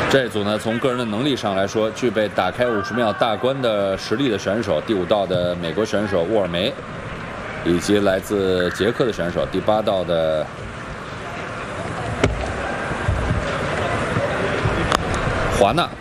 这组呢，从个人的能力上来说，具备打开50秒大关的实力的选手，第5道的美国选手沃尔梅，以及来自捷克的选手，第8道的华纳。